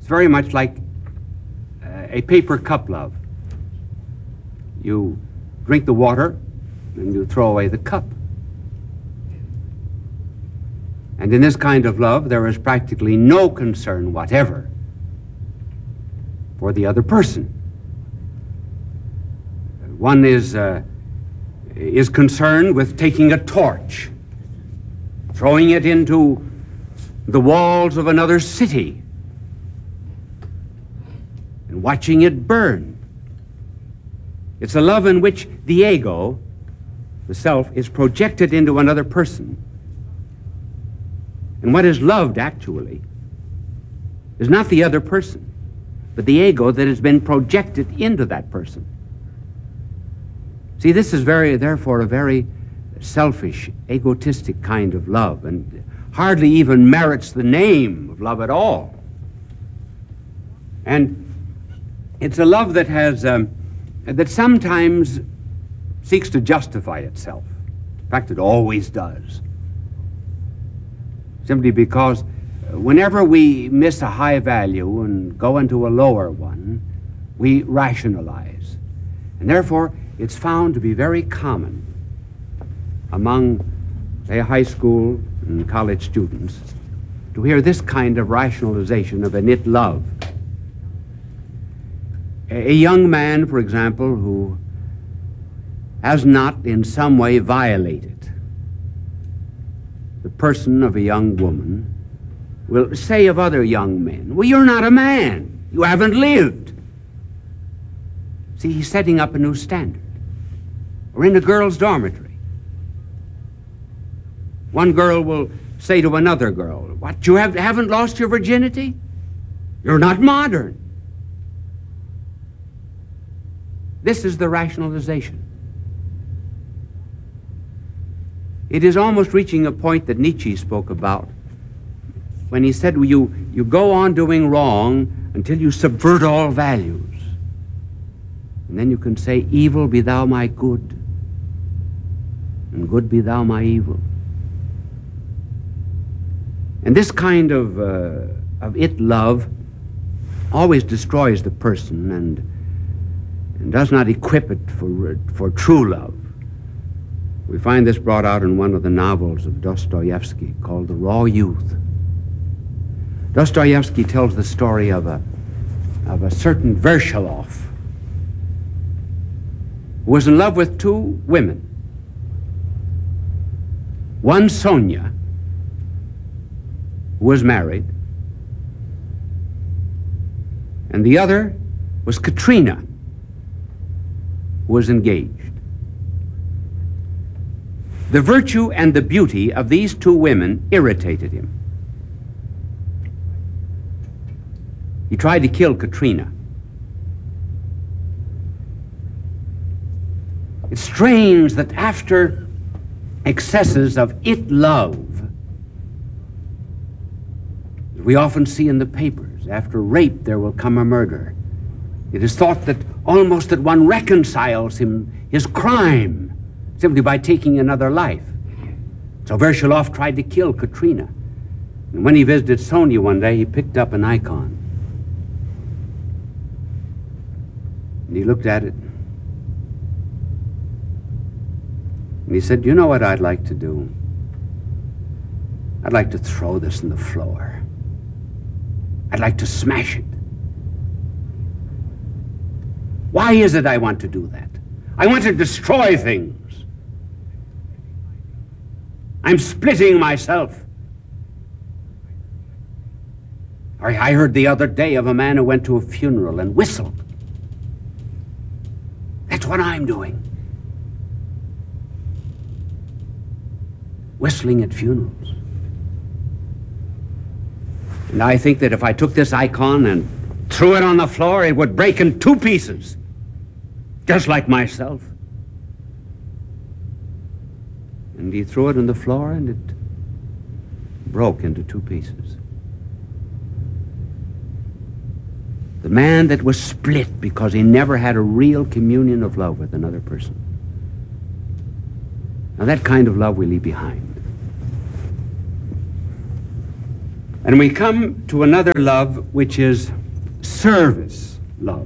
It's very much like a paper cup love. You drink the water and you throw away the cup. And in this kind of love, there is practically no concern whatever for the other person. One is concerned with taking a torch, throwing it into the walls of another city, and watching it burn. It's a love in which the ego, the self, is projected into another person. And what is loved, actually, is not the other person, but the ego that has been projected into that person. See, this is therefore a very selfish, egotistic kind of love, and hardly even merits the name of love at all. And it's a love that that sometimes seeks to justify itself. In fact, it always does. Simply because whenever we miss a high value and go into a lower one, we rationalize. And therefore, it's found to be very common among, say, high school and college students to hear this kind of rationalization of an it love. A young man, for example, who has not in some way violated the person of a young woman will say of other young men, well, you're not a man. You haven't lived. See, he's setting up a new standard. Or in a girl's dormitory, one girl will say to another girl, what, you haven't lost your virginity? You're not modern. This is the rationalization. It is almost reaching a point that Nietzsche spoke about when he said, well, you go on doing wrong until you subvert all values. And then you can say, evil be thou my good, and good be thou my evil. And this kind of it love always destroys the person and does not equip it for true love. We find this brought out in one of the novels of Dostoevsky called The Raw Youth. Dostoevsky tells the story of a certain Vershilov who was in love with two women. One, Sonia, who was married, and the other was Katrina, who was engaged. The virtue and the beauty of these two women irritated him. He tried to kill Katrina. It's strange that after excesses of it love, we often see in the papers, after rape there will come a murder. It is thought that almost that one reconciles his crime simply by taking another life. So Vershilov tried to kill Katrina. And when he visited Sonia one day, he picked up an icon. And he looked at it. And he said, you know what I'd like to do? I'd like to throw this in the floor. I'd like to smash it. Why is it I want to do that? I want to destroy things. I'm splitting myself. I heard the other day of a man who went to a funeral and whistled. That's what I'm doing. Whistling at funerals. And I think that if I took this icon and threw it on the floor, it would break in two pieces, just like myself. And he threw it on the floor, and it broke into two pieces. The man that was split because he never had a real communion of love with another person. Now that kind of love we leave behind. And we come to another love, which is service love.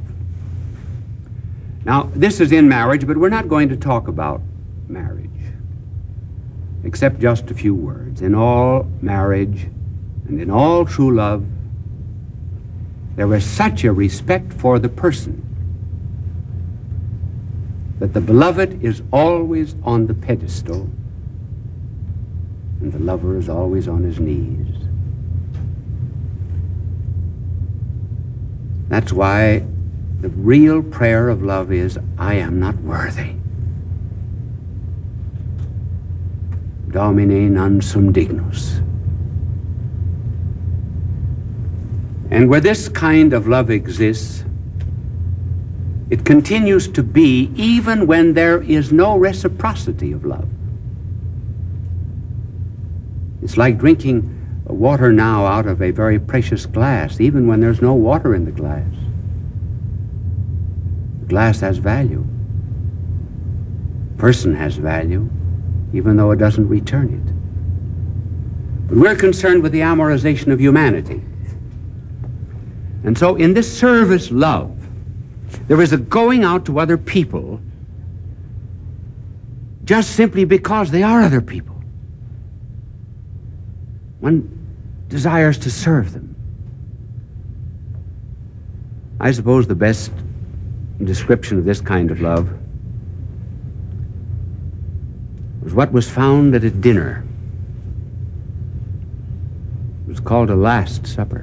Now, this is in marriage, but we're not going to talk about marriage, except just a few words. In all marriage and in all true love, there is such a respect for the person that the beloved is always on the pedestal and the lover is always on his knees. That's why the real prayer of love is, I am not worthy. Domine non sum dignus. And where this kind of love exists, it continues to be even when there is no reciprocity of love. It's like drinking water now out of a very precious glass, even when there's no water in the glass. The glass has value. The person has value, even though it doesn't return it. But we're concerned with the amorization of humanity. And so in this service love, there is a going out to other people just simply because they are other people. One desires to serve them. I suppose the best description of this kind of love was what was found at a dinner. It was called a Last Supper.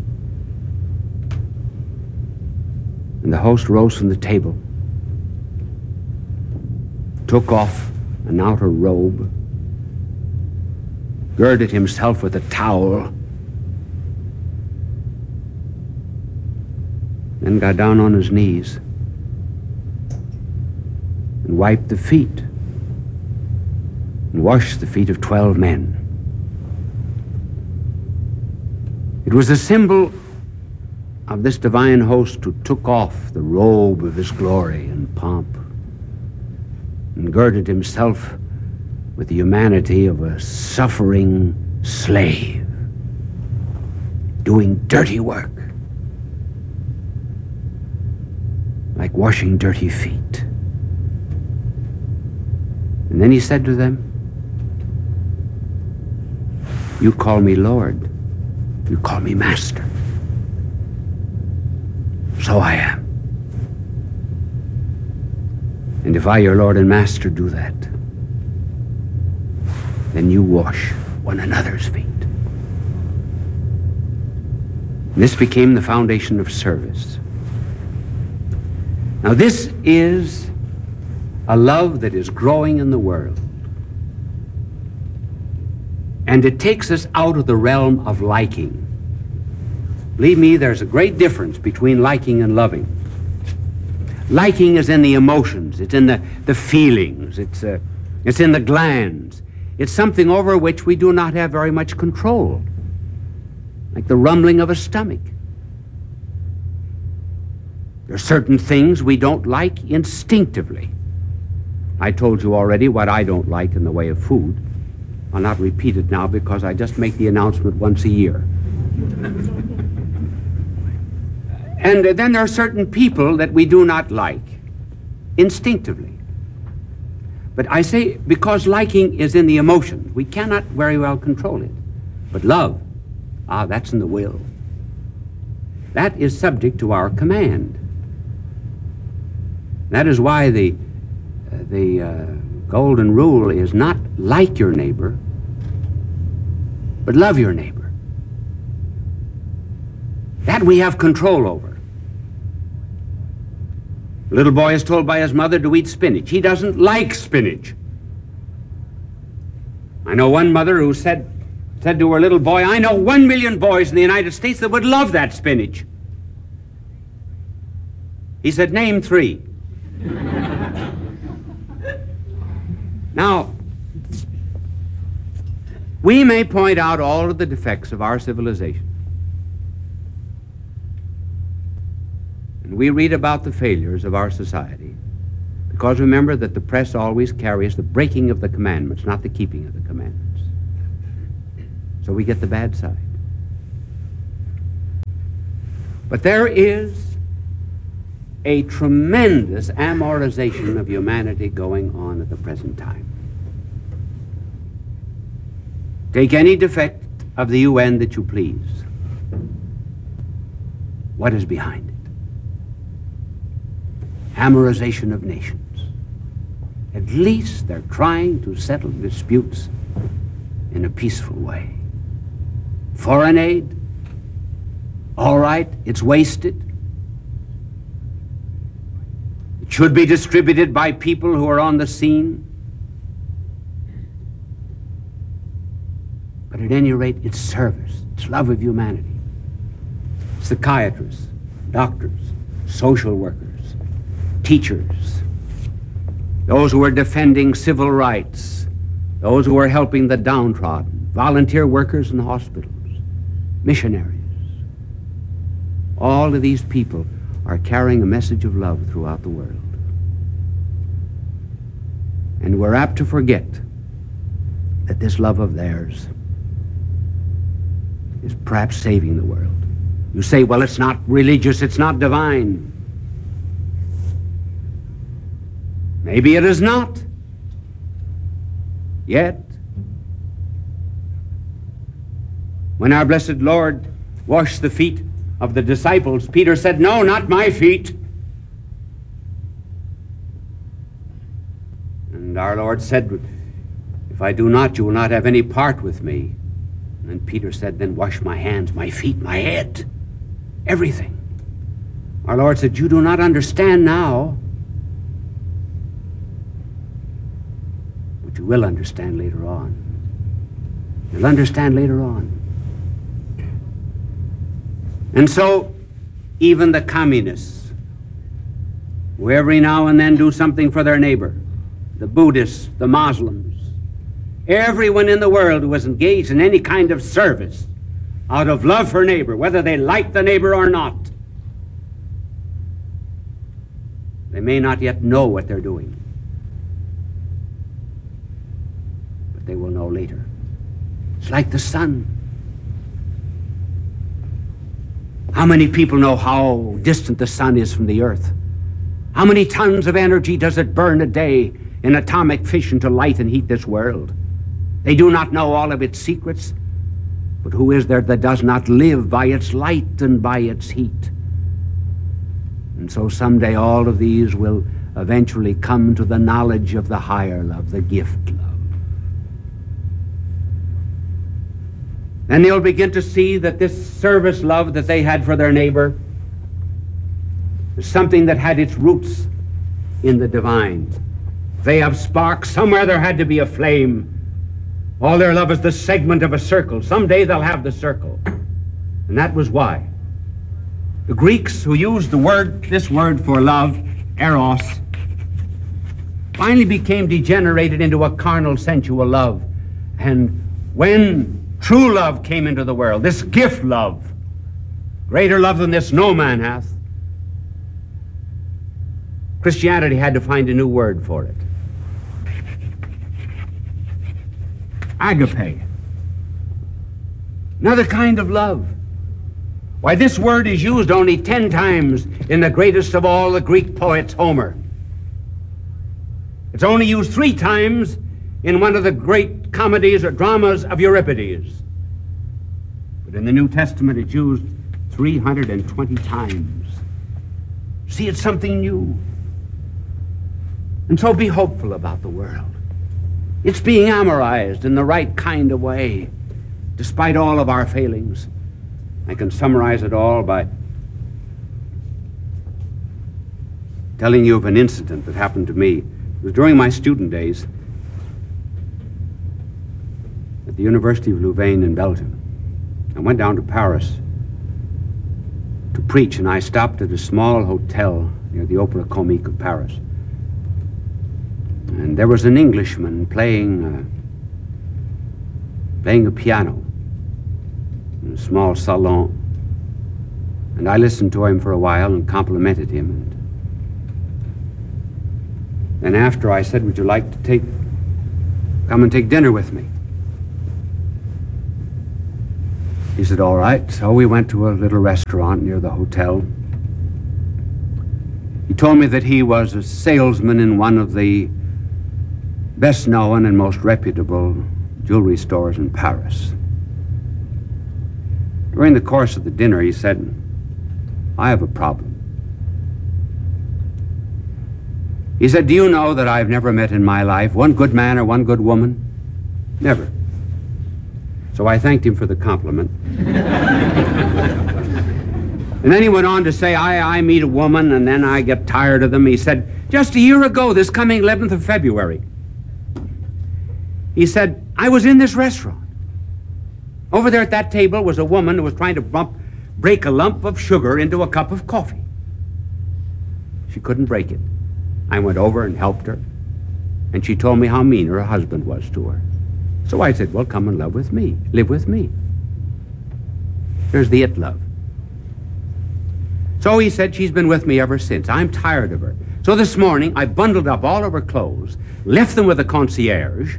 And the host rose from the table, took off an outer robe, girded himself with a towel, then got down on his knees and wiped the feet and washed the feet of 12 men. It was a symbol of this divine host who took off the robe of his glory and pomp and girded himself with the humanity of a suffering slave doing dirty work, like washing dirty feet. And then he said to them, you call me Lord, you call me Master. So I am. And if I, your Lord and Master, do that, then you wash one another's feet. This became the foundation of service. Now this is a love that is growing in the world. And it takes us out of the realm of liking. Believe me, there's a great difference between liking and loving. Liking is in the emotions, it's in the feelings, it's in the glands. It's something over which we do not have very much control, like the rumbling of a stomach. There are certain things we don't like instinctively. I told you already what I don't like in the way of food. I'll not repeat it now because I just make the announcement once a year. And then there are certain people that we do not like instinctively. But I say because liking is in the emotions, we cannot very well control it. But love, that's in the will. That is subject to our command. That is why the golden rule is not like your neighbor, but love your neighbor. That we have control over. A little boy is told by his mother to eat spinach. He doesn't like spinach. I know one mother who said to her little boy, I know 1 million boys in the United States that would love that spinach. He said, name 3. Now, we may point out all of the defects of our civilization. And we read about the failures of our society because remember that the press always carries the breaking of the commandments, not the keeping of the commandments. So we get the bad side. But there is a tremendous amoralization of humanity going on at the present time. Take any defect of the UN that you please. What is behind it? Amorization of nations. At least they're trying to settle disputes in a peaceful way. Foreign aid, all right, it's wasted. It should be distributed by people who are on the scene. But at any rate, it's service, it's love of humanity. Psychiatrists, doctors, social workers, teachers, those who are defending civil rights, those who are helping the downtrodden, volunteer workers in hospitals, missionaries. All of these people are carrying a message of love throughout the world. And we're apt to forget that this love of theirs is perhaps saving the world. You say, well, it's not religious, it's not divine. Maybe it is not. Yet, when our blessed Lord washed the feet of the disciples, Peter said, no, not my feet. And our Lord said, if I do not, you will not have any part with me. And then Peter said, then wash my hands, my feet, my head, everything. Our Lord said, you do not understand now, but you will understand later on. You'll understand later on. And so, even the communists, who every now and then do something for their neighbor, the Buddhists, the Muslims, everyone in the world who is engaged in any kind of service out of love for neighbor, whether they like the neighbor or not, they may not yet know what they're doing, but they will know later. It's like the sun. How many people know how distant the sun is from the earth? How many tons of energy does it burn a day in atomic fission to light and heat this world? They do not know all of its secrets, but who is there that does not live by its light and by its heat? And so someday all of these will eventually come to the knowledge of the higher love, the gift love. And they'll begin to see that this service love that they had for their neighbor is something that had its roots in the divine. They have sparks. Somewhere there had to be a flame. All their love is the segment of a circle. Someday they'll have the circle. And that was why the Greeks, who used this word for love, eros, finally became degenerated into a carnal, sensual love. And when true love came into the world, this gift love, greater love than this no man hath, Christianity had to find a new word for it. Agape. Another kind of love. Why, this word is used only 10 times in the greatest of all the Greek poets, Homer. It's only used 3 times in one of the great comedies or dramas of Euripides. But in the New Testament, it's used 320 times. See, it's something new. And so be hopeful about the world. It's being amorized in the right kind of way, despite all of our failings. I can summarize it all by telling you of an incident that happened to me. It was during my student days at the University of Louvain in Belgium. I went down to Paris to preach, and I stopped at a small hotel near the Opera Comique of Paris. And there was an Englishman playing a piano in a small salon. And I listened to him for a while and complimented him. And then after I said, would you like to come and take dinner with me? He said, all right. So we went to a little restaurant near the hotel. He told me that he was a salesman in one of the best known and most reputable jewelry stores in Paris. During the course of the dinner, he said, I have a problem. He said, do you know that I've never met in my life one good man or one good woman? Never. So I thanked him for the compliment. And then he went on to say, I meet a woman and then I get tired of them. He said, just a year ago, this coming 11th of February, he said, I was in this restaurant. Over there at that table was a woman who was trying to break a lump of sugar into a cup of coffee. She couldn't break it. I went over and helped her, and she told me how mean her husband was to her. So I said, well, come and live with me. Live with me. There's the it love. So he said, she's been with me ever since. I'm tired of her. So this morning, I bundled up all of her clothes, left them with the concierge,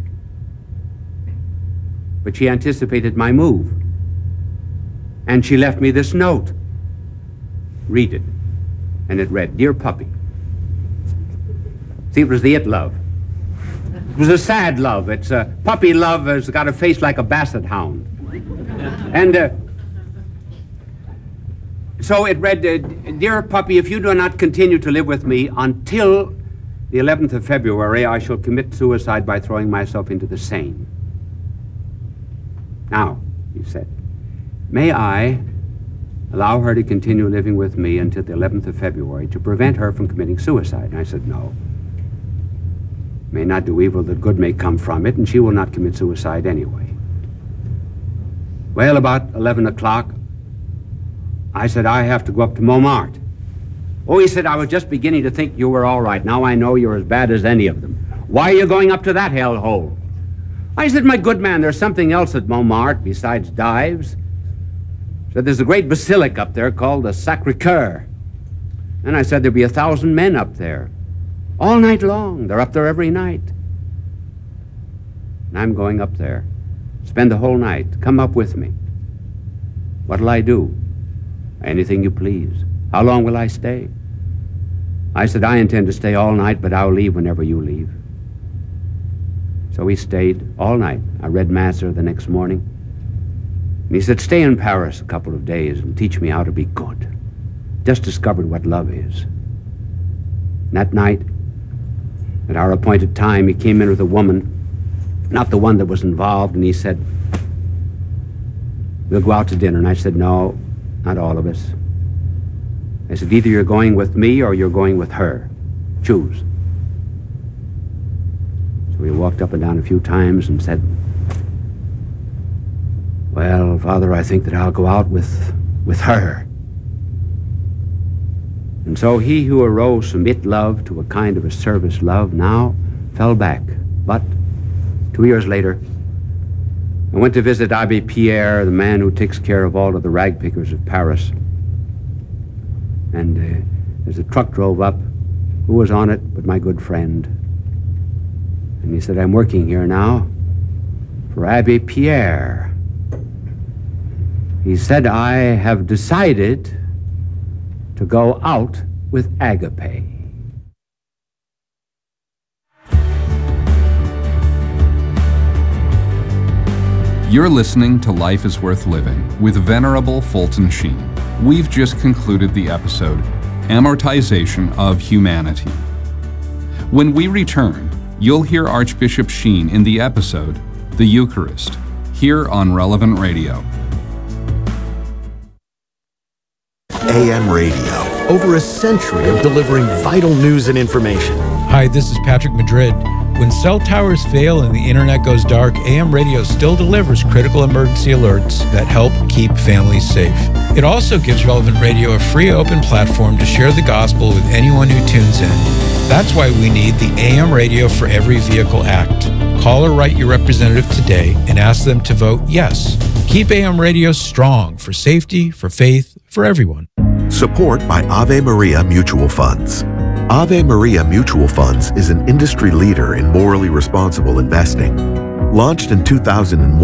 but she anticipated my move. And she left me this note. Read it. And it read, Dear Puppy. See, it was the it love. It was a sad love. It's a puppy love has got a face like a basset hound. And so it read, Dear Puppy, if you do not continue to live with me until the 11th of February, I shall commit suicide by throwing myself into the Seine. Now, he said, may I allow her to continue living with me until the 11th of February to prevent her from committing suicide? And I said, no. May not do evil that good may come from it, and she will not commit suicide anyway. Well, about 11 o'clock, I said, I have to go up to Montmartre. Oh, he said, I was just beginning to think you were all right. Now I know you're as bad as any of them. Why are you going up to that hellhole? I said, my good man, there's something else at Montmartre besides dives. Said, there's a great basilica up there called the Sacré-Cœur. And I said, there'll be 1,000 men up there. All night long. They're up there every night. And I'm going up there. Spend the whole night. Come up with me. What'll I do? Anything you please. How long will I stay? I said, I intend to stay all night, but I'll leave whenever you leave. So we stayed all night. I read Mass the next morning. And he said, stay in Paris a couple of days and teach me how to be good. Just discovered what love is. And that night, at our appointed time, he came in with a woman, not the one that was involved, and he said, we'll go out to dinner. And I said, no, not all of us. I said, either you're going with me or you're going with her. Choose. So we walked up and down a few times and said, well, Father, I think that I'll go out with her. And so he who arose from it love to a kind of a service love now fell back. But 2 years later, I went to visit Abbé Pierre, the man who takes care of all of the rag pickers of Paris. And as the truck drove up, who was on it but my good friend? And he said, I'm working here now for Abbé Pierre. He said, I have decided to go out with Agape. You're listening to Life is Worth Living with Venerable Fulton Sheen. We've just concluded the episode, Amortization of Humanity. When we return, you'll hear Archbishop Sheen in the episode, The Eucharist, here on Relevant Radio. AM radio, over a century of delivering vital news and information. Hi, this is Patrick Madrid. When cell towers fail and the internet goes dark, AM radio still delivers critical emergency alerts that help keep families safe. It also gives Relevant Radio a free open platform to share the gospel with anyone who tunes in. That's why we need the AM Radio for Every Vehicle Act. Call or write your representative today and ask them to vote yes. Keep AM radio strong for safety, for faith, for everyone. Support by Ave Maria Mutual Funds. Ave Maria Mutual Funds is an industry leader in morally responsible investing. Launched in 2001,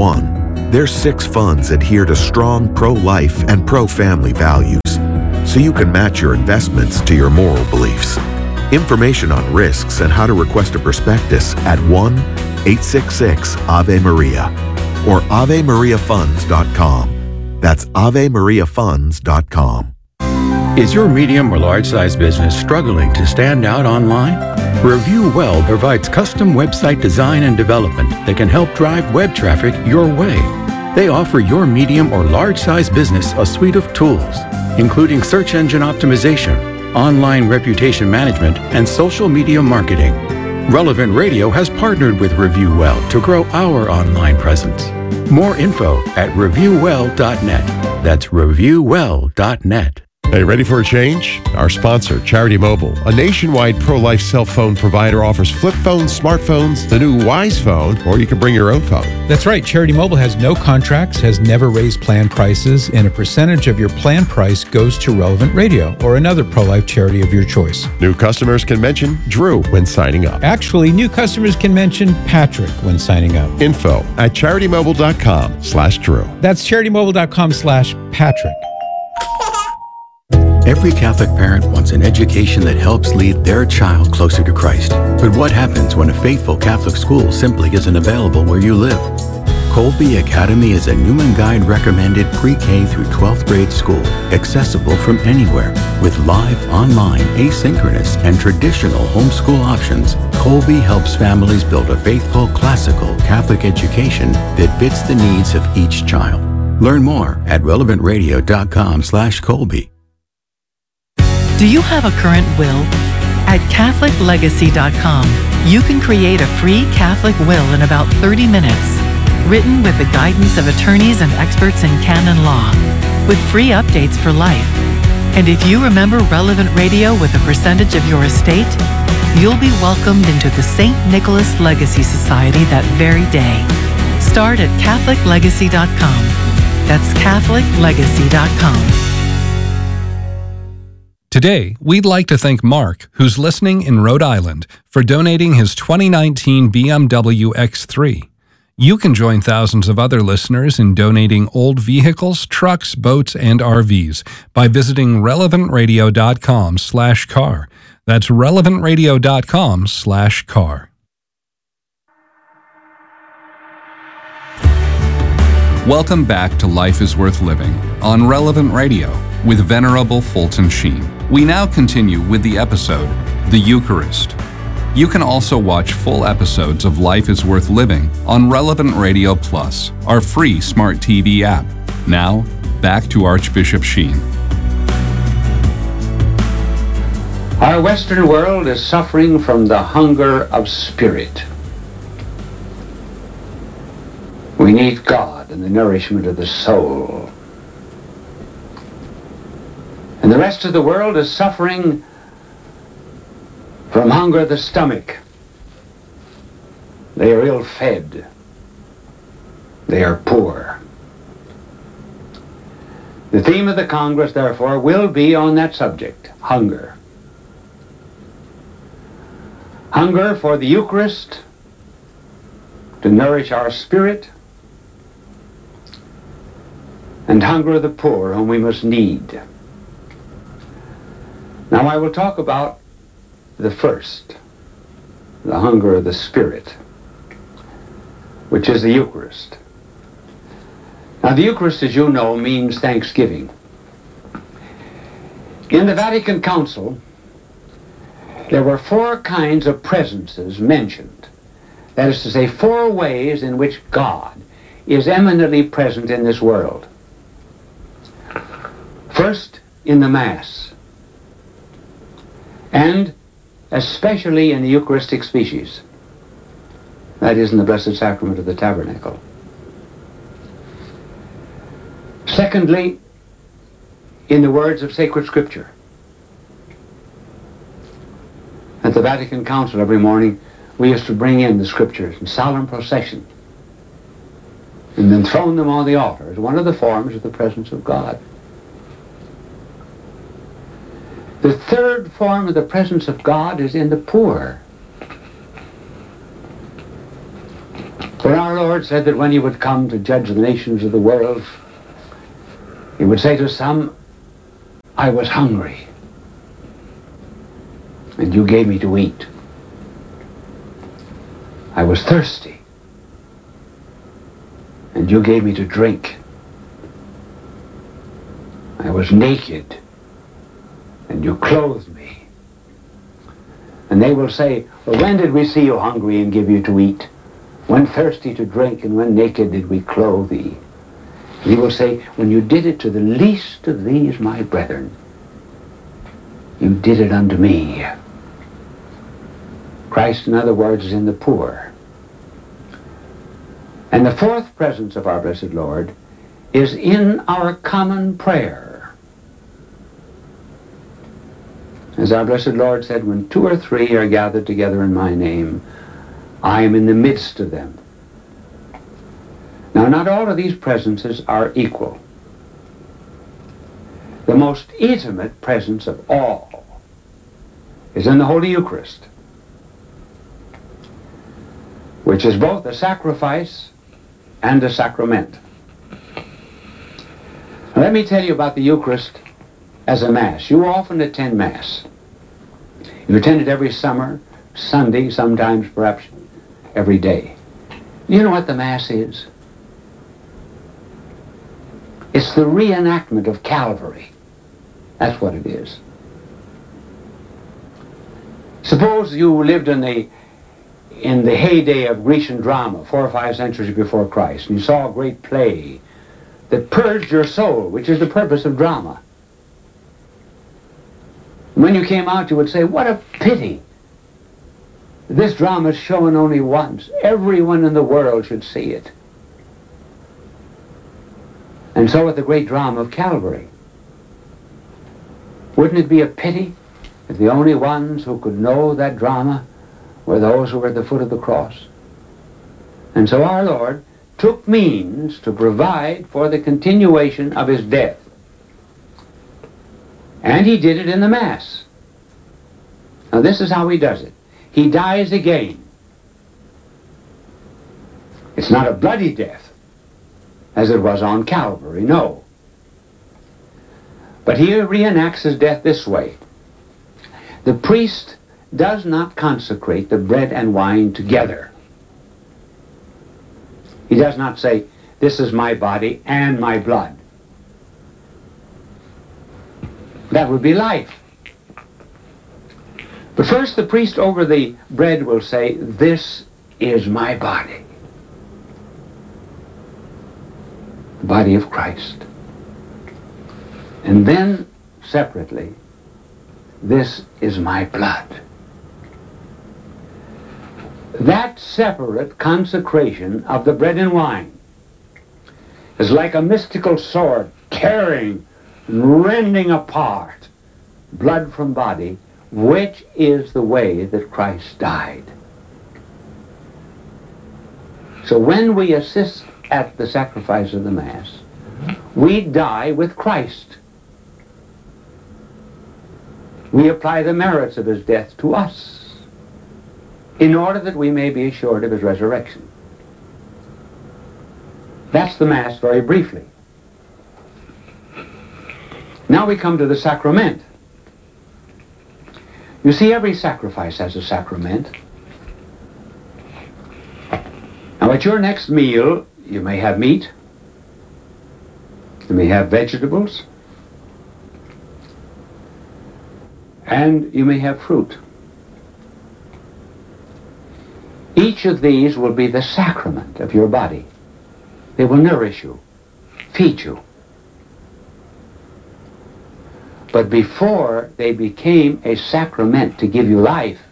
Their 6 funds adhere to strong pro-life and pro-family values, so you can match your investments to your moral beliefs. Information on risks and how to request a prospectus at 1-866-AVE-MARIA or AveMariaFunds.com. That's AveMariaFunds.com. Is your medium or large-sized business struggling to stand out online? Review Well provides custom website design and development that can help drive web traffic your way. They offer your medium or large-sized business a suite of tools, including search engine optimization, online reputation management, and social media marketing. Relevant Radio has partnered with Review Well to grow our online presence. More info at reviewwell.net. That's reviewwell.net. Hey, ready for a change? Our sponsor, Charity Mobile, a nationwide pro-life cell phone provider, offers flip phones, smartphones, the new Wise phone, or you can bring your own phone. That's right. Charity Mobile has no contracts, has never raised plan prices, and a percentage of your plan price goes to Relevant Radio or another pro-life charity of your choice. New customers can mention Drew when signing up. Actually, new customers can mention Patrick when signing up. Info at CharityMobile.com/Drew. That's CharityMobile.com/Patrick. Every Catholic parent wants an education that helps lead their child closer to Christ. But what happens when a faithful Catholic school simply isn't available where you live? Colby Academy is a Newman Guide recommended pre-K through 12th grade school, accessible from anywhere. With live, online, asynchronous, and traditional homeschool options, Colby helps families build a faithful, classical Catholic education that fits the needs of each child. Learn more at relevantradio.com/Colby. Do you have a current will? At CatholicLegacy.com, you can create a free Catholic will in about 30 minutes, written with the guidance of attorneys and experts in canon law, with free updates for life. And if you remember Relevant Radio with a percentage of your estate, you'll be welcomed into the St. Nicholas Legacy Society that very day. Start at CatholicLegacy.com. That's CatholicLegacy.com. Today, we'd like to thank Mark, who's listening in Rhode Island, for donating his 2019 BMW X3. You can join thousands of other listeners in donating old vehicles, trucks, boats, and RVs by visiting relevantradio.com/car. That's relevantradio.com/car. Welcome back to Life is Worth Living on Relevant Radio with Venerable Fulton Sheen. We now continue with the episode, The Eucharist. You can also watch full episodes of Life is Worth Living on Relevant Radio Plus, our free smart TV app. Now, back to Archbishop Sheen. Our Western world is suffering from the hunger of spirit. We need God and the nourishment of the soul. And the rest of the world is suffering from hunger of the stomach. They are ill-fed. They are poor. The theme of the Congress, therefore, will be on that subject, hunger. Hunger for the Eucharist, to nourish our spirit, and hunger of the poor, whom we must need. Now I will talk about the first, the hunger of the Spirit, which is the Eucharist. Now the Eucharist, as you know, means thanksgiving. In the Vatican Council, there were 4 kinds of presences mentioned. That is to say, 4 ways in which God is eminently present in this world. First, in the Mass, and especially in the Eucharistic species. That is, in the Blessed Sacrament of the Tabernacle. Secondly, in the words of sacred Scripture. At the Vatican Council every morning, we used to bring in the Scriptures in solemn procession and then throw them on the altar as one of the forms of the presence of God. The third form of the presence of God is in the poor, where our Lord Lord said that when he would come to judge the nations of the world, he would say to some, I was hungry, and you gave me to eat. I was thirsty, and you gave me to drink. I was naked, and you clothed me. And they will say, well, when did we see you hungry and give you to eat? When thirsty to drink, and when naked did we clothe thee? And he will say, when you did it to the least of these, my brethren, you did it unto me. Christ, in other words, is in the poor. And the fourth presence of our blessed Lord is in our common prayer. As our blessed Lord said, when 2 or 3 are gathered together in my name, I am in the midst of them. Now, not all of these presences are equal. The most intimate presence of all is in the Holy Eucharist, which is both a sacrifice and a sacrament. Now, let me tell you about the Eucharist as a Mass. You often attend Mass. You attend it every summer, Sunday, sometimes perhaps every day. You know what the Mass is? It's the reenactment of Calvary. That's what it is. Suppose you lived in the heyday of Grecian drama, 4 or 5 centuries before Christ, and you saw a great play that purged your soul, which is the purpose of drama. When you came out, you would say, what a pity. This drama is shown only once. Everyone in the world should see it. And so with the great drama of Calvary. Wouldn't it be a pity if the only ones who could know that drama were those who were at the foot of the cross? And so our Lord took means to provide for the continuation of his death. And he did it in the Mass. Now this is how he does it. He dies again. It's not a bloody death, as it was on Calvary, no. But he reenacts his death this way. The priest does not consecrate the bread and wine together. He does not say, this is my body and my blood. That would be life. But first the priest over the bread will say, this is my body. The body of Christ. And then, separately, this is my blood. That separate consecration of the bread and wine is like a mystical sword tearing and rending apart blood from body, which is the way that Christ died. So when we assist at the sacrifice of the Mass, we die with Christ. We apply the merits of his death to us in order that we may be assured of his resurrection. That's the Mass very briefly. Now we come to the sacrament. You see, every sacrifice has a sacrament. Now at your next meal, you may have meat, you may have vegetables, and you may have fruit. Each of these will be the sacrament of your body. They will nourish you, feed you. But before they became a sacrament to give you life,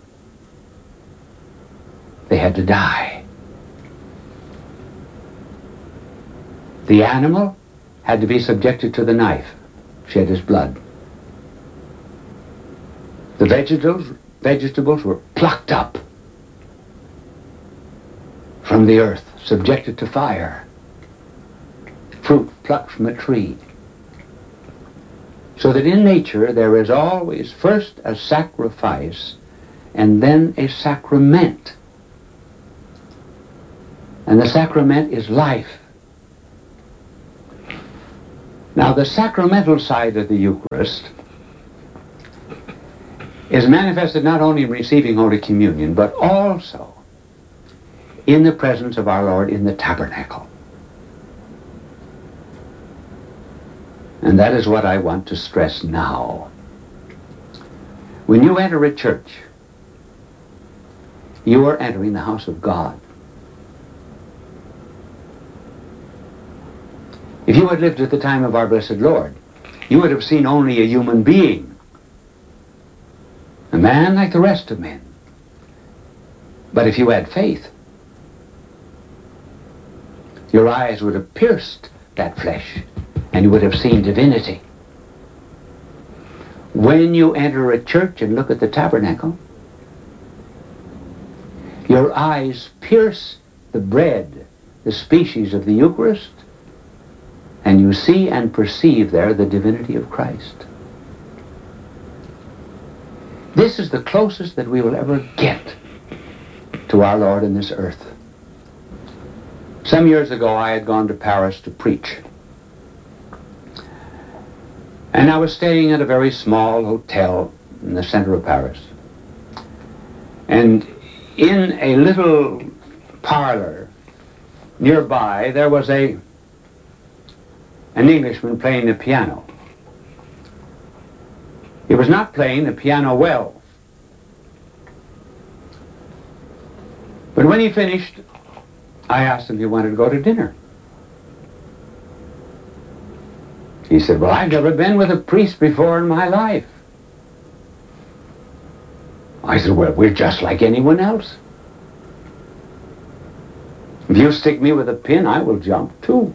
they had to die. The animal had to be subjected to the knife, shed his blood. The vegetables were plucked up from the earth, subjected to fire. Fruit plucked from a tree. So that in nature there is always first a sacrifice and then a sacrament. And the sacrament is life. Now, the sacramental side of the Eucharist is manifested not only in receiving Holy Communion, but also in the presence of our Lord in the tabernacle. And that is what I want to stress now. When you enter a church, you are entering the house of God. If you had lived at the time of our blessed Lord, you would have seen only a human being, a man like the rest of men. But if you had faith, your eyes would have pierced that flesh, and you would have seen divinity. When you enter a church and look at the tabernacle, your eyes pierce the bread, the species of the Eucharist, and you see and perceive there the divinity of Christ. This is the closest that we will ever get to our Lord in this earth. Some years ago, I had gone to Paris to preach. And I was staying at a very small hotel in the center of Paris. And in a little parlor nearby, there was an Englishman playing the piano. He was not playing the piano well. But when he finished, I asked him if he wanted to go to dinner. He said, well, I've never been with a priest before in my life. I said, well, we're just like anyone else. If you stick me with a pin, I will jump too.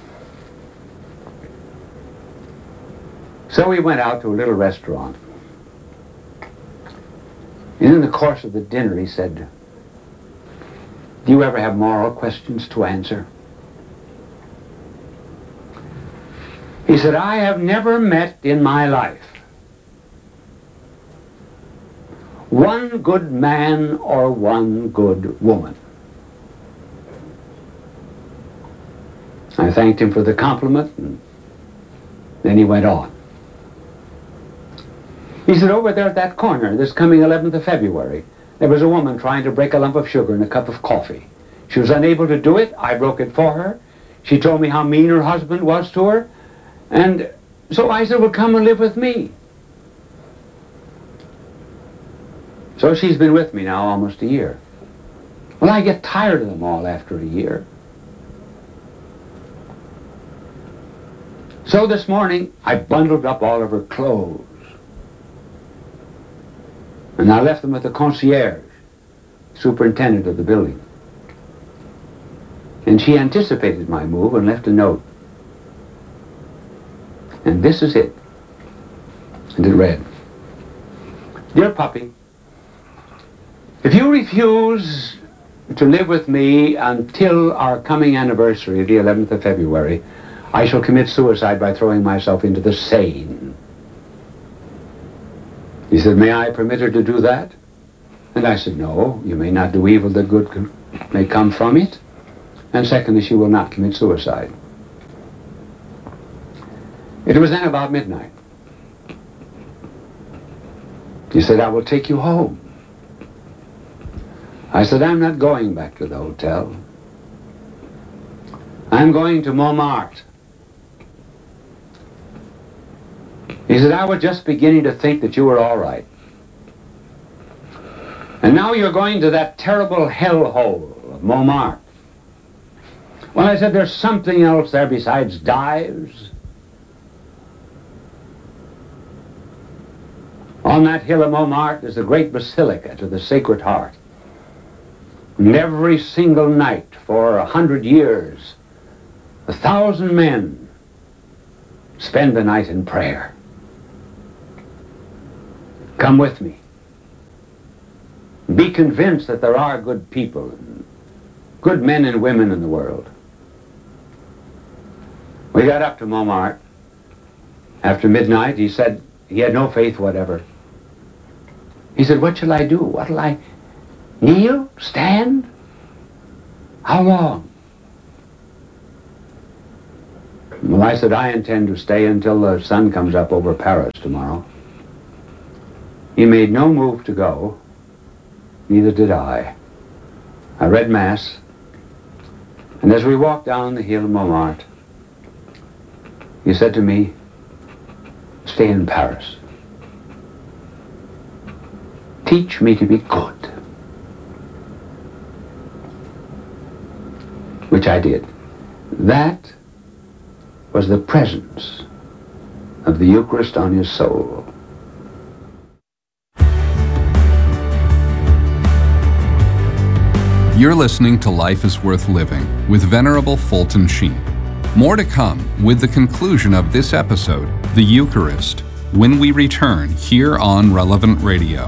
So we went out to a little restaurant. And in the course of the dinner, he said, do you ever have moral questions to answer? He said, I have never met in my life one good man or one good woman. I thanked him for the compliment, and then he went on. He said, over there at that corner, this coming 11th of February, there was a woman trying to break a lump of sugar in a cup of coffee. She was unable to do it. I broke it for her. She told me how mean her husband was to her. And so I said, well, come and live with me. So she's been with me now almost a year. Well, I get tired of them all after a year. So this morning, I bundled up all of her clothes. And I left them with the concierge, superintendent of the building. And she anticipated my move and left a note. And this is it. And it read, Dear puppy, if you refuse to live with me until our coming anniversary, the 11th of February, I shall commit suicide by throwing myself into the Seine. He said, may I permit her to do that? And I said, no, you may not do evil that good may come from it. And secondly, she will not commit suicide. It was then about midnight. He said, I will take you home. I said, I'm not going back to the hotel. I'm going to Montmartre. He said, I was just beginning to think that you were all right. And now you're going to that terrible hellhole of Montmartre. Well, I said, there's something else there besides dives. On that hill of Montmartre is the great basilica to the Sacred Heart. And every single night for 100 years, 1,000 men spend the night in prayer. Come with me. Be convinced that there are good people, good men and women in the world. We got up to Montmartre. After midnight, he said he had no faith whatever. He said, what shall I do? What'll I kneel? Stand? How long? Well, I said, I intend to stay until the sun comes up over Paris tomorrow. He made no move to go. Neither did I. I read Mass, and as we walked down the hill Montmartre, he said to me, stay in Paris. Teach me to be good. Which I did. That was the presence of the Eucharist on his soul. You're listening to Life is Worth Living with Venerable Fulton Sheen. More to come with the conclusion of this episode, The Eucharist, when we return here on Relevant Radio.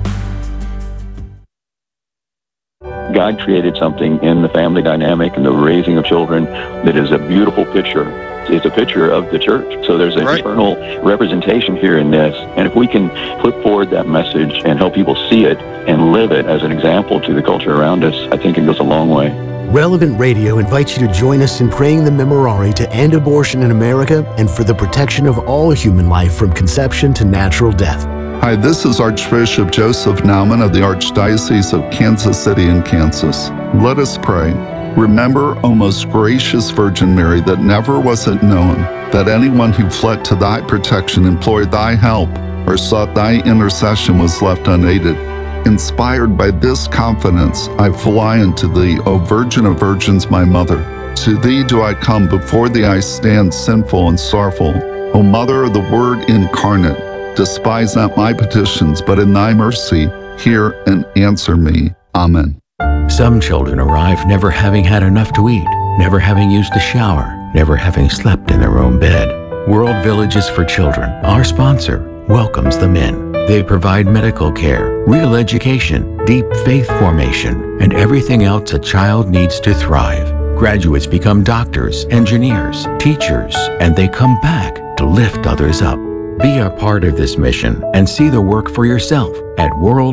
God created something in the family dynamic and the raising of children that is a beautiful picture. It's a picture of the church. So there's an eternal representation here in this. And if we can put forward that message and help people see it and live it as an example to the culture around us, I think it goes a long way. Relevant Radio invites you to join us in praying the Memorare to end abortion in America and for the protection of all human life from conception to natural death. Hi, this is Archbishop Joseph Naumann of the Archdiocese of Kansas City in Kansas. Let us pray. Remember, O most gracious Virgin Mary, that never was it known that anyone who fled to thy protection, implored thy help, or sought thy intercession was left unaided. Inspired by this confidence, I fly unto thee, O Virgin of Virgins, my Mother. To thee do I come, before thee I stand sinful and sorrowful. O Mother of the Word incarnate, despise not my petitions, but in thy mercy hear and answer me. Amen. Some children arrive never having had enough to eat, never having used a shower, never having slept in their own bed. World Villages for Children, our sponsor, welcomes them in. They provide medical care, real education, deep faith formation, and everything else a child needs to thrive. Graduates become doctors, engineers, teachers, and they come back to lift others up. Be a part of this mission and see the work for yourself at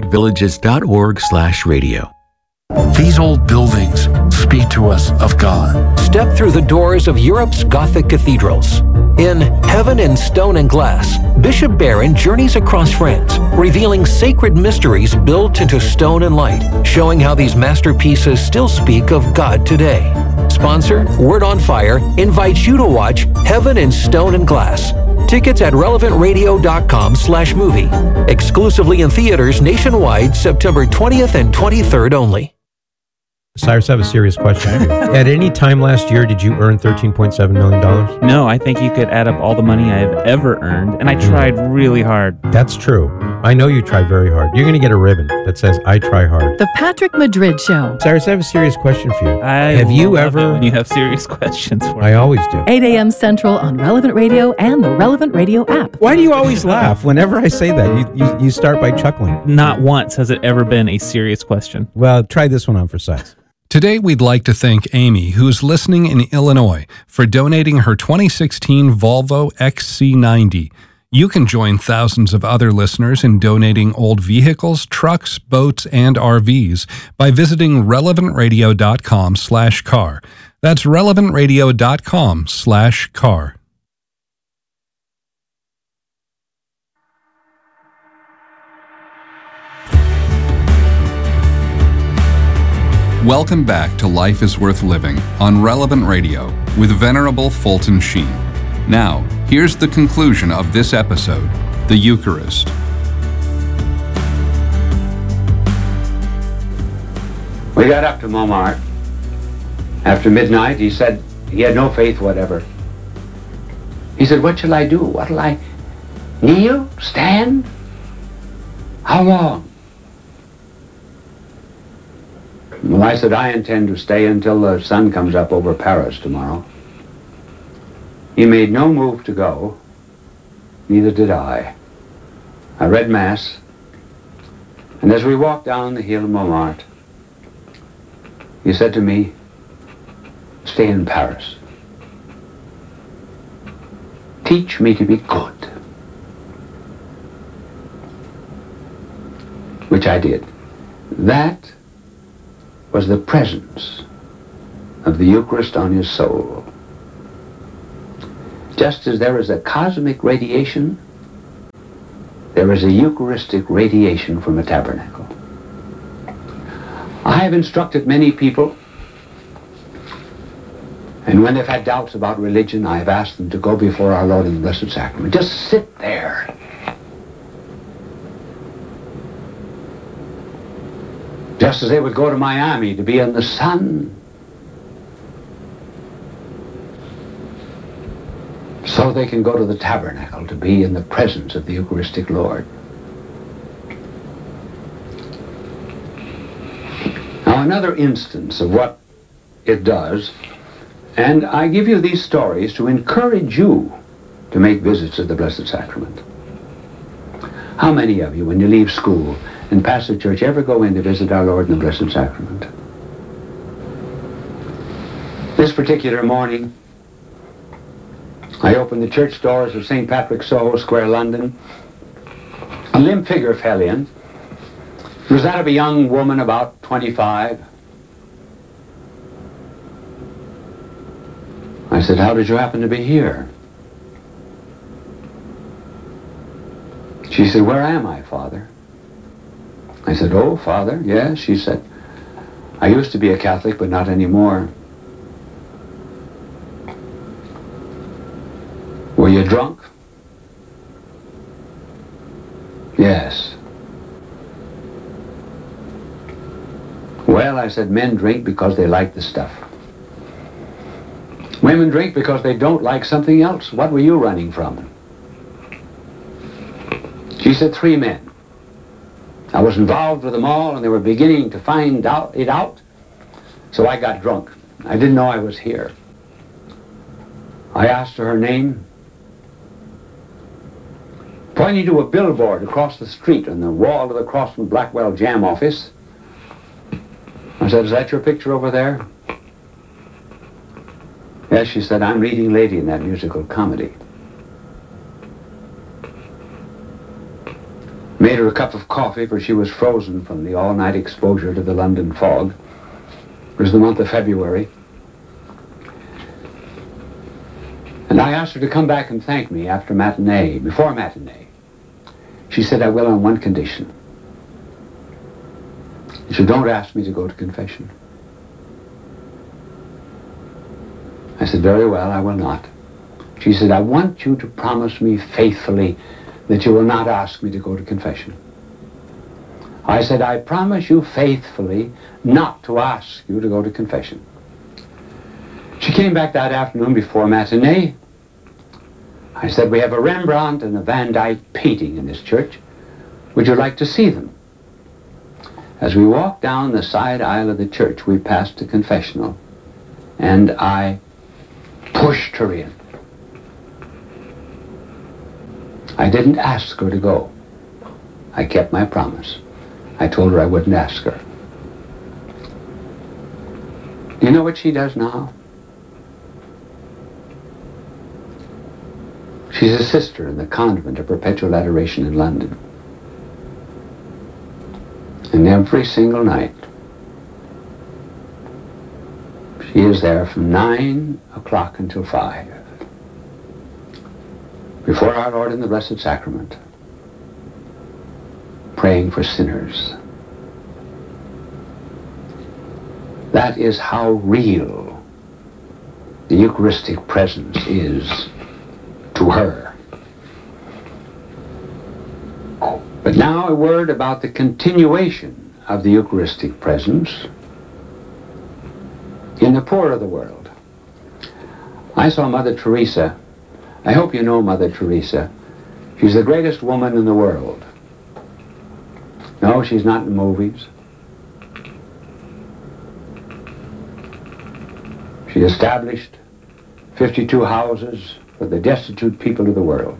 worldvillages.org/radio. These old buildings speak to us of God. Step through the doors of Europe's Gothic cathedrals. In Heaven in Stone and Glass, Bishop Barron journeys across France, revealing sacred mysteries built into stone and light, showing how these masterpieces still speak of God today. Sponsor, Word on Fire, invites you to watch Heaven in Stone and Glass. Tickets at relevantradio.com/movie. Exclusively in theaters nationwide, September 20th and 23rd only. Cyrus, I have a serious question. At any time last year, did you earn $13.7 million? No, I think you could add up all the money I've ever earned, and I tried really hard. That's true. I know you tried very hard. You're going to get a ribbon that says, I try hard. The Patrick Madrid Show. Cyrus, I have a serious question for you. Have you ever... when you have serious questions for me. I always do. 8 a.m. Central on Relevant Radio and the Relevant Radio app. Why do you always laugh? Whenever I say that, you start by chuckling. Not once has it ever been a serious question. Well, try this one on for size. Today, we'd like to thank Amy, who is listening in Illinois, for donating her 2016 Volvo XC90. You can join thousands of other listeners in donating old vehicles, trucks, boats, and RVs by visiting relevantradio.com/car. That's relevantradio.com/car. Welcome back to Life is Worth Living on Relevant Radio with Venerable Fulton Sheen. Now, here's the conclusion of this episode, The Eucharist. We got up to Montmartre. After midnight, he said he had no faith whatever. He said, what shall I do? What'll I kneel? Stand? How long? Well, I said, I intend to stay until the sun comes up over Paris tomorrow. He made no move to go. Neither did I. I read Mass, and as we walked down the hill Montmartre, he said to me, stay in Paris. Teach me to be good. Which I did. That was the presence of the Eucharist on his soul. Just as there is a cosmic radiation, there is a Eucharistic radiation from a tabernacle. I have instructed many people, and when they've had doubts about religion, I have asked them to go before our Lord in the Blessed Sacrament. Just sit there. Just as they would go to Miami to be in the sun, so they can go to the tabernacle to be in the presence of the Eucharistic Lord. Now, another instance of what it does, and I give you these stories to encourage you to make visits to the Blessed Sacrament. How many of you, when you leave school and pass the church, ever go in to visit our Lord in the Blessed Sacrament? This particular morning, I opened the church doors of St. Patrick's, Soho Square, London. A limp figure fell in. It was that of a young woman about 25. I said, "How did you happen to be here?" She said, "Where am I, Father?" I said, "Oh, Father, yes." She said, "I used to be a Catholic, but not anymore." "Were you drunk?" "Yes." "Well," I said, "men drink because they like the stuff. Women drink because they don't like something else. What were you running from?" She said, 3 men. I was involved with them all, and they were beginning to find it out, so I got drunk. I didn't know I was here. I asked her name, pointing to a billboard across the street on the wall of the Crossman Blackwell Jam office. I said, "Is that your picture over there?" "Yes," she said, "I'm leading lady in that musical comedy." Made her a cup of coffee, for she was frozen from the all-night exposure to the London fog. It was the month of February. And I asked her to come back and thank me after matinee, before matinee. She said, "I will on one condition. She said, don't ask me to go to confession." I said, "Very well, I will not." She said, "I want you to promise me faithfully that you will not ask me to go to confession." I said, "I promise you faithfully not to ask you to go to confession." She came back that afternoon before matinee. I said, "We have a Rembrandt and a Van Dyck painting in this church. Would you like to see them?" As we walked down the side aisle of the church, we passed the confessional, and I pushed her in. I didn't ask her to go. I kept my promise. I told her I wouldn't ask her. Do you know what she does now? She's a sister in the convent of Perpetual Adoration in London. And every single night, she is there from 9 o'clock until 5, before our Lord in the Blessed Sacrament, praying for sinners. That is how real the Eucharistic presence is to her. But now a word about the continuation of the Eucharistic presence in the poor of the world. I saw Mother Teresa. I hope you know Mother Teresa. She's the greatest woman in the world. No, she's not in movies. She established 52 houses for the destitute people of the world.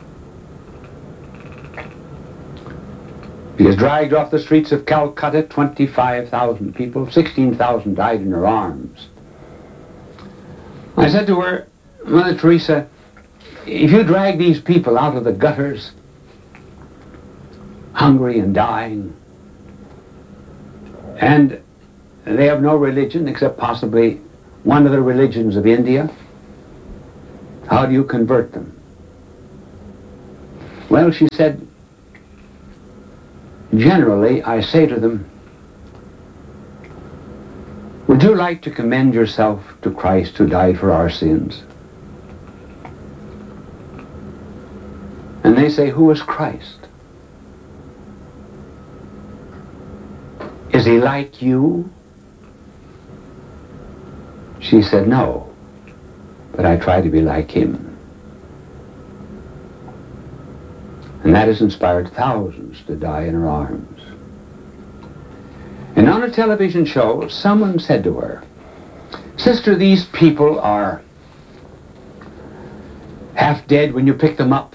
She has dragged off the streets of Calcutta 25,000 people. 16,000 died in her arms. I said to her, "Mother Teresa, if you drag these people out of the gutters, hungry and dying, and they have no religion except possibly one of the religions of India? How do you convert them? Well, she said, generally, I say to them, would you like to commend yourself to Christ who died for our sins? And they say, who is Christ? Is he like you? She said, no, but I try to be like him. And that has inspired thousands to die in her arms. And on a television show, someone said to her, Sister, these people are half dead when you pick them up.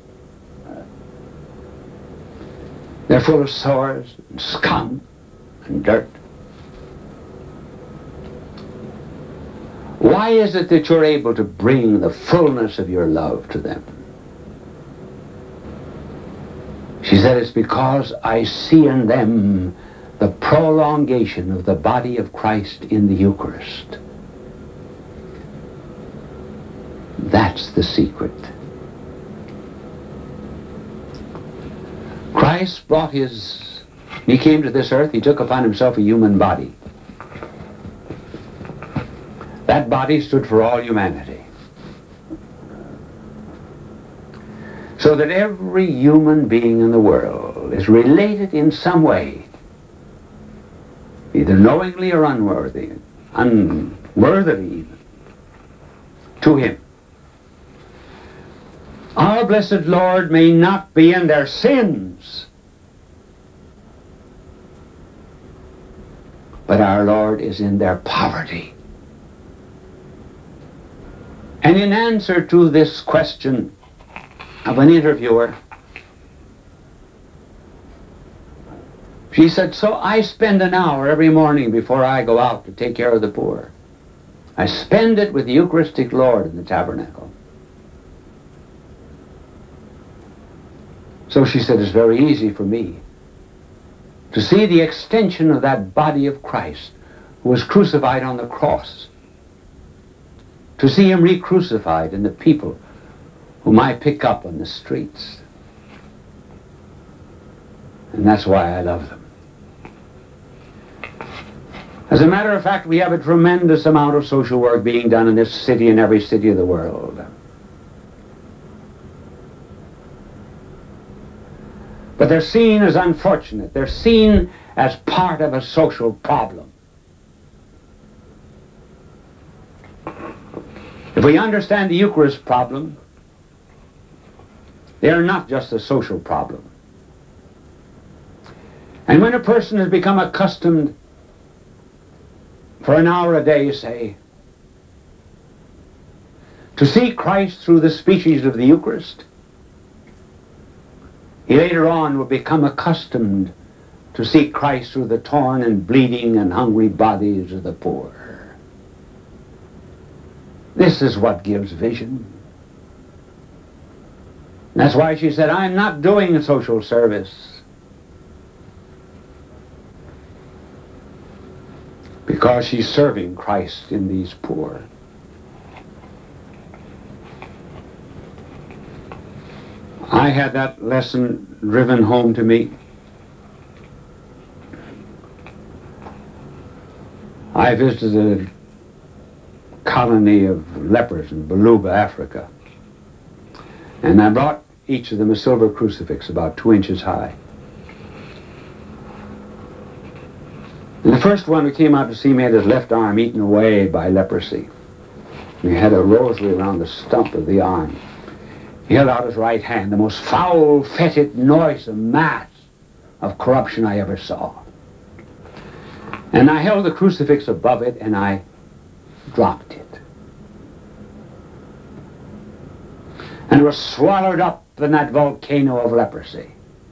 They're full of sores and scum and dirt. Why is it that you're able to bring the fullness of your love to them? She said, it's because I see in them the prolongation of the body of Christ in the Eucharist. That's the secret. Christ brought he came to this earth, he took upon himself a human body. That body stood for all humanity. So that every human being in the world is related in some way, either knowingly or unworthily even, to him. Our blessed Lord may not be in their sins, but our Lord is in their poverty. And in answer to this question of an interviewer, she said, so I spend an hour every morning before I go out to take care of the poor. I spend it with the Eucharistic Lord in the tabernacle. So she said, it's very easy for me to see the extension of that body of Christ who was crucified on the cross, to see him re-crucified in the people whom I pick up on the streets. And that's why I love them. As a matter of fact, we have a tremendous amount of social work being done in this city and every city of the world. But they're seen as unfortunate. They're seen as part of a social problem. If we understand the Eucharist problem, they are not just a social problem. And when a person has become accustomed for an hour a day, say, to see Christ through the species of the Eucharist, he later on will become accustomed to see Christ through the torn and bleeding and hungry bodies of the poor. This is what gives vision. That's why she said, I'm not doing a social service, because she's serving Christ in these poor. I had that lesson driven home to me. I visited a colony of lepers in Baluba, Africa. And I brought each of them a silver crucifix about 2 inches high. And the first one who came out to see me had his left arm eaten away by leprosy. He had a rosary around the stump of the arm. He held out his right hand, the most foul, fetid, noisome mass of corruption I ever saw. And I held the crucifix above it and I dropped it. And it was swallowed up in that volcano of leprosy.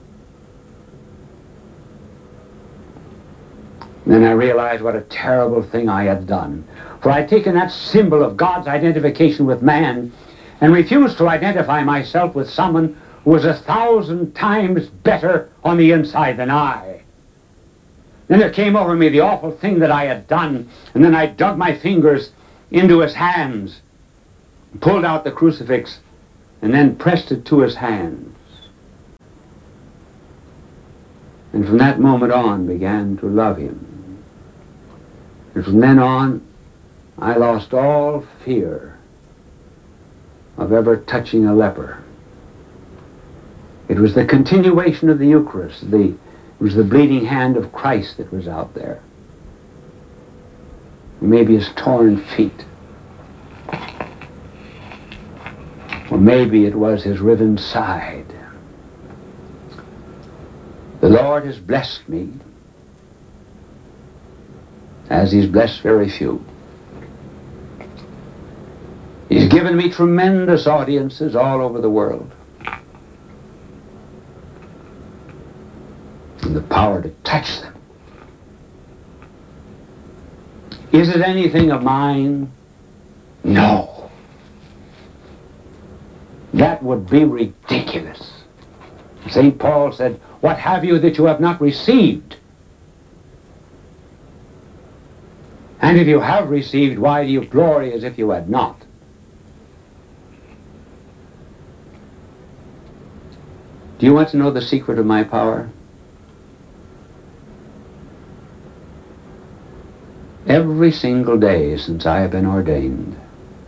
Then I realized what a terrible thing I had done. For I had taken that symbol of God's identification with man and refused to identify myself with someone who was 1,000 times better on the inside than I. Then there came over me the awful thing that I had done, and then I dug my fingers into his hands, pulled out the crucifix, and then pressed it to his hands. And from that moment on began to love him. And from then on, I lost all fear of ever touching a leper. It was the continuation of the Eucharist. It was the bleeding hand of Christ that was out there. Maybe his torn feet. Or maybe it was his riven side. The Lord has blessed me, as he's blessed very few. He's given me tremendous audiences all over the world. And the power to touch them. Is it anything of mine? No. That would be ridiculous. St. Paul said, "What have you that you have not received? And if you have received, why do you glory as if you had not?" Do you want to know the secret of my power? Every single day since I have been ordained,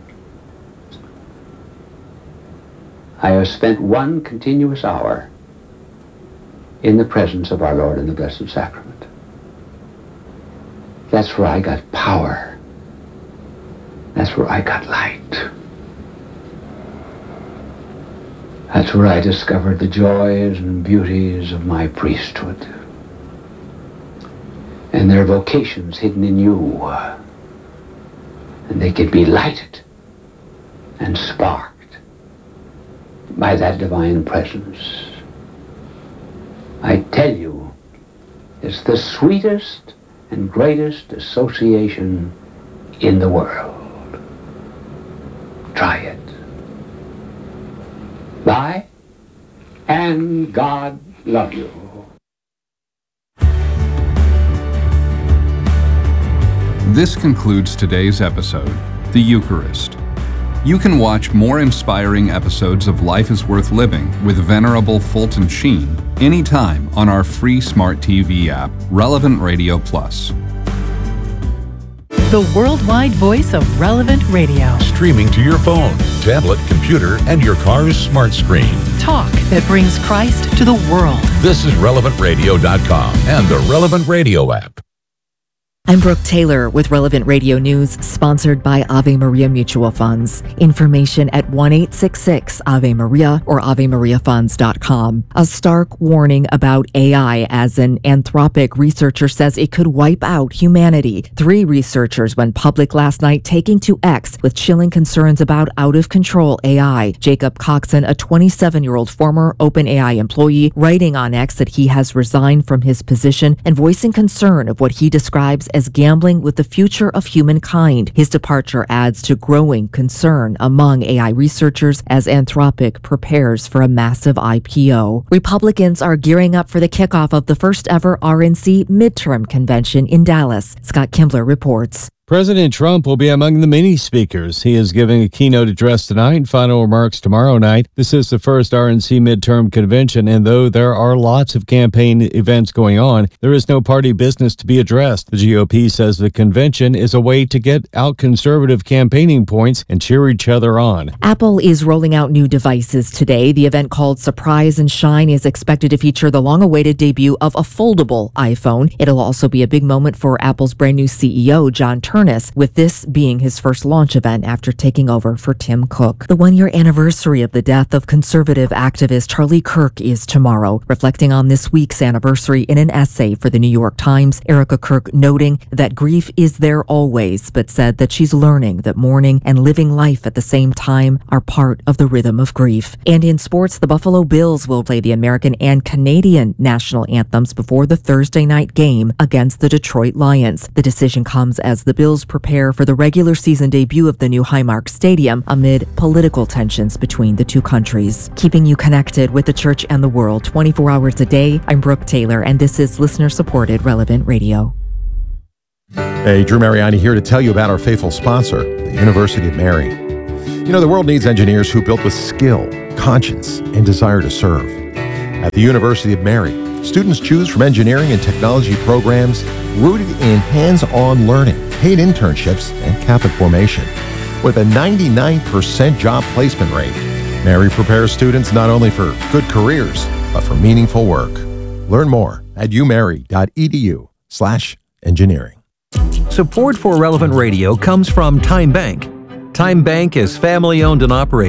I have spent one continuous hour in the presence of our Lord in the Blessed Sacrament. That's where I got power. That's where I got light. That's where I discovered the joys and beauties of my priesthood. And their vocations hidden in you. And they could be lighted and sparked by that divine presence. I tell you, it's the sweetest and greatest association in the world. Try it. Bye, and God love you. This concludes today's episode, The Eucharist. You can watch more inspiring episodes of Life is Worth Living with Venerable Fulton Sheen anytime on our free smart TV app, Relevant Radio Plus. The worldwide voice of Relevant Radio. Streaming to your phone, tablet, computer, and your car's smart screen. Talk that brings Christ to the world. This is RelevantRadio.com and the Relevant Radio app. I'm Brooke Taylor with Relevant Radio News, sponsored by Ave Maria Mutual Funds. Information at 1-866-AVE Maria or AveMariaFunds.com. A stark warning about AI as an Anthropic researcher says it could wipe out humanity. 3 researchers went public last night taking to X with chilling concerns about out-of-control AI. Jacob Coxon, a 27-year-old former OpenAI employee, writing on X that he has resigned from his position and voicing concern of what he describes as gambling with the future of humankind. His departure adds to growing concern among AI researchers as Anthropic prepares for a massive IPO. Republicans are gearing up for the kickoff of the first ever RNC midterm convention in Dallas. Scott Kimbler reports. President Trump will be among the many speakers. He is giving a keynote address tonight and final remarks tomorrow night. This is the first RNC midterm convention, and though there are lots of campaign events going on, there is no party business to be addressed. The GOP says the convention is a way to get out conservative campaigning points and cheer each other on. Apple is rolling out new devices today. The event called Surprise and Shine is expected to feature the long-awaited debut of a foldable iPhone. It'll also be a big moment for Apple's brand new CEO, John Turner, with this being his first launch event after taking over for Tim Cook. The one-year anniversary of the death of conservative activist Charlie Kirk is tomorrow. Reflecting on this week's anniversary in an essay for the New York Times, Erica Kirk noting that grief is there always, but said that she's learning that mourning and living life at the same time are part of the rhythm of grief. And in sports, the Buffalo Bills will play the American and Canadian national anthems before the Thursday night game against the Detroit Lions. The decision comes as the Bills prepare for the regular season debut of the new Highmark Stadium amid political tensions between the two countries. Keeping you connected with the church and the world 24 hours a day, I'm Brooke Taylor, and this is listener-supported Relevant Radio. Hey, Drew Mariani here to tell you about our faithful sponsor, the University of Mary. You know, the world needs engineers who built with skill, conscience, and desire to serve. At the University of Mary, students choose from engineering and technology programs rooted in hands-on learning, paid internships, and Catholic formation. With a 99% job placement rate, Mary prepares students not only for good careers, but for meaningful work. Learn more at umary.edu/engineering. Support for Relevant Radio comes from Time Bank. Time Bank is family-owned and operated